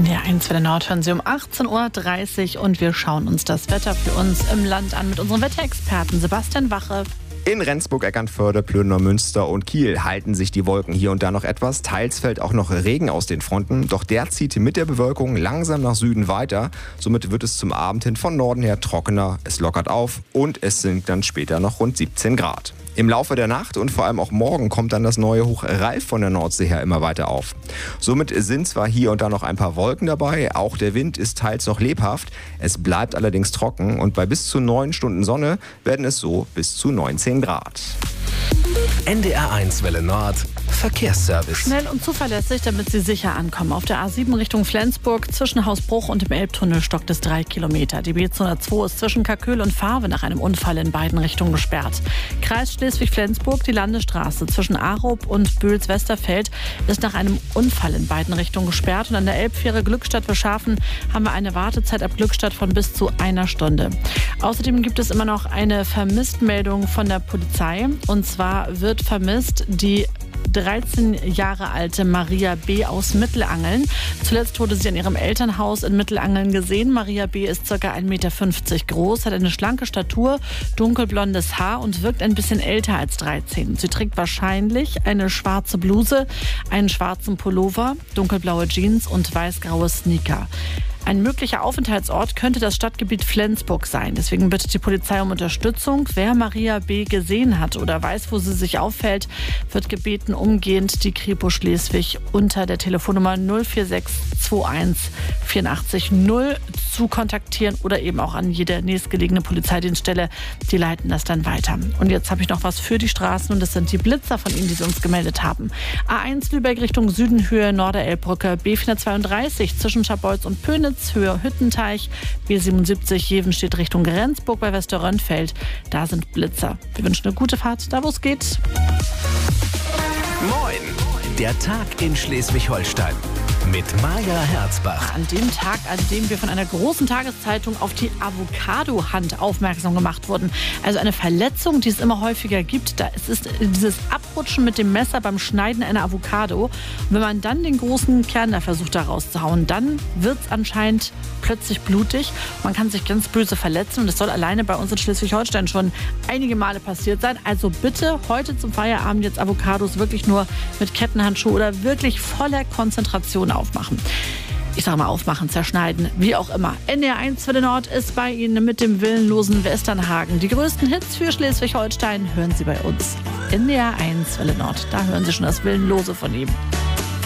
In der 1 Welle Nord hören Sie um 18.30 Uhr und wir schauen uns das Wetter für uns im Land an mit unserem Wetterexperten Sebastian Wache. In Rendsburg, Eckernförde, Plöner, Münster und Kiel halten sich die Wolken hier und da noch etwas. Teils fällt auch noch Regen aus den Fronten. Doch der zieht mit der Bewölkung langsam nach Süden weiter. Somit wird es zum Abend hin von Norden her trockener. Es lockert auf und es sinkt dann später noch rund 17 Grad. Im Laufe der Nacht und vor allem auch morgen kommt dann das neue Hoch Ralf von der Nordsee her immer weiter auf. Somit sind zwar hier und da noch ein paar Wolken dabei, auch der Wind ist teils noch lebhaft. Es bleibt allerdings trocken und bei bis zu 9 Stunden Sonne werden es so bis zu 19 Grad. NDR 1 Welle Nord Verkehrsservice. Schnell und zuverlässig, damit Sie sicher ankommen. Auf der A7 Richtung Flensburg zwischen Hausbruch und dem Elbtunnel stockt es 3 Kilometer. Die B202 ist zwischen Kaköhl und Fahrwe nach einem Unfall in beiden Richtungen gesperrt. Kreis Schleswig-Flensburg, die Landesstraße zwischen Arup und Bühls-Westerfeld ist nach einem Unfall in beiden Richtungen gesperrt. Und an der Elbfähre Glückstadt-Beschafen haben wir eine Wartezeit ab Glückstadt von bis zu 1 Stunde. Außerdem gibt es immer noch eine Vermisstmeldung von der Polizei. Und zwar wird vermisst die 13 Jahre alte Maria B. aus Mittelangeln. Zuletzt wurde sie an ihrem Elternhaus in Mittelangeln gesehen. Maria B. ist ca. 1,50 Meter groß, hat eine schlanke Statur, dunkelblondes Haar und wirkt ein bisschen älter als 13. Sie trägt wahrscheinlich eine schwarze Bluse, einen schwarzen Pullover, dunkelblaue Jeans und weißgraue Sneaker. Ein möglicher Aufenthaltsort könnte das Stadtgebiet Flensburg sein. Deswegen bittet die Polizei um Unterstützung. Wer Maria B. gesehen hat oder weiß, wo sie sich aufhält, wird gebeten, umgehend die Kripo Schleswig unter der Telefonnummer 04621 84 0 zu kontaktieren oder eben auch an jede nächstgelegene Polizeidienststelle. Die leiten das dann weiter. Und jetzt habe ich noch was für die Straßen und das sind die Blitzer von Ihnen, die Sie uns gemeldet haben. A1 Lübeck Richtung Süden, Höhe Norderelbbrücke, B432 zwischen Scharbeutz und Pönitz, Höhe Hüttenteich, B77 Jevenstedt Richtung Rendsburg bei Westerrönfeld. Da sind Blitzer. Wir wünschen eine gute Fahrt, da wo es geht. Moin, der Tag in Schleswig-Holstein mit Maja Herzbach. An dem Tag, an dem wir von einer großen Tageszeitung auf die Avocado-Hand aufmerksam gemacht wurden. Also eine Verletzung, die es immer häufiger gibt. Da ist dieses Abrutschen mit dem Messer beim Schneiden einer Avocado. Und wenn man dann den großen Kern da versucht, da rauszuhauen, dann wird es anscheinend plötzlich blutig. Man kann sich ganz böse verletzen und das soll alleine bei uns in Schleswig-Holstein schon einige Male passiert sein. Also bitte heute zum Feierabend jetzt Avocados wirklich nur mit Kettenhandschuh oder wirklich voller Konzentration aufmachen. Ich sage mal aufmachen, zerschneiden, wie auch immer. NDR 1 Welle Nord ist bei Ihnen mit dem willenlosen Westernhagen. Die größten Hits für Schleswig-Holstein hören Sie bei uns. NDR 1 Welle Nord, da hören Sie schon das Willenlose von ihm.